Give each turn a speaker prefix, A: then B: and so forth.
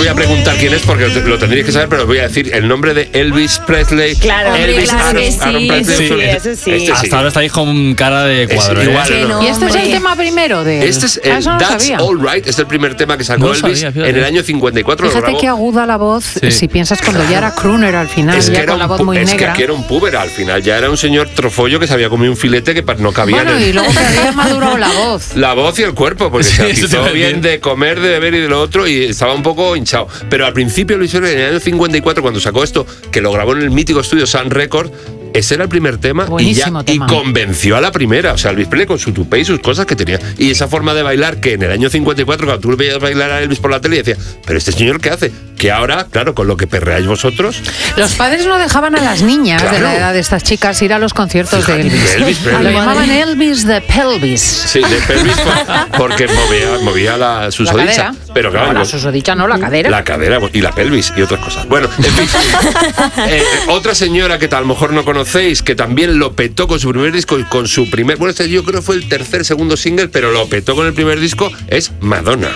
A: voy a preguntar quién es porque lo tendréis que saber, pero os voy a decir el nombre de Elvis Presley.
B: Claro,
A: Elvis
B: claro que
A: Aaron Presley.
B: sí, eso sí.
A: Este sí.
C: Hasta ahora estáis con cara de cuadro.
A: igual,
B: Que no.
D: ¿Y este es el tema primero de él?
A: Este es el
D: eso no
A: That's
D: sabía.
A: All Right, es el primer tema que sacó
C: No lo
A: Elvis
C: sabía, fíjate.
A: en el año 54. lo
D: Fíjate
A: grabó.
D: qué aguda la voz,
C: Sí.
D: si piensas cuando ya era crooner al final,
A: Es que
D: ya
A: era
D: con la
A: un
D: voz
A: pu-
D: muy
A: es que
D: negra.
A: aquí era un puber, al final ya era un señor trofollo que se había comido un filete que no cabía
D: Bueno,
A: en el...
D: y luego que había madurado la voz.
A: La voz y el cuerpo, porque
C: Sí,
A: se
C: eso te
A: atizó
C: iba a
A: bien
C: decir.
A: de comer, de beber y de lo otro, y estaba un poco hinchado. Pero al principio lo hicieron en el año 54, cuando sacó esto, que lo grabó en el mítico estudio Sun Record. Ese era el primer tema,
D: Buenísimo
A: y
D: tema.
A: convenció a la primera. O sea, Elvis Presley con su tupé y sus cosas que tenía. Y esa forma de bailar que en el año 54, cuando tú veías bailar a Elvis por la tele, decías, pero este señor ¿qué hace? Que ahora, claro, con lo que perreáis vosotros,
D: Los padres no dejaban a las niñas de la
A: Claro.
D: edad de estas chicas ir a los conciertos
A: Fíjate,
D: de Elvis.
A: de Elvis Presley.
D: Lo llamaban Elvis de Pelvis.
A: sí, de pelvis, porque movía la susodicha.
D: cadera.
A: Pero claro,
D: No, la
A: los-
D: susodicha no, la cadera.
A: La cadera y la pelvis y otras cosas. Bueno, en fin. Otra señora que a lo mejor no conocéis, que también lo petó con su primer disco y con su primer... Bueno, este yo creo fue el segundo single, pero lo petó con el primer disco, es Madonna.